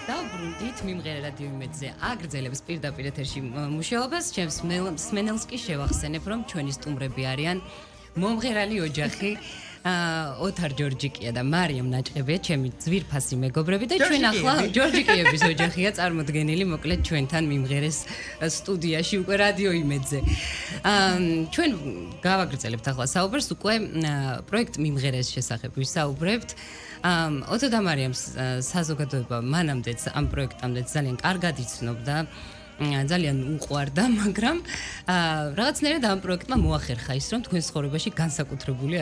დავბრუნდით მიმღერე რადიო იმედზე აგრძელებს პირდაპირ ეთერში მუშაობას ჩემს მსმენელს კი შევახსენებ რომ ჩვენი სტუმრები არიან მომღერალი ოჯახი ოთარ ჯორჯიკია და მარიამ ნაჭყებია ჩემი ძვირფასი მეგობრები და ჩვენ ახლა ჯორჯიკიების ოჯახია წარმოდგენილი მოკლედ ჩვენთან მიმღერეს სტუდიაში უკვე რადიო იმედზე ჩვენ გავაგრძელებთ ახლა საუბარს უკვე პროექტ მიმღერეს შესახებ ვისაუბრებთ ოთო და მარიამს საზოგადოება მანამდეც ამ პროექტამდე ძალიან კარგად იცნობდა ძალიან უყვარდა, მაგრამ რაღაცნაირად ამ პროექტმა მოახერხა ის, რომ თქვენ ცხოვრებაში განსაკუთრებული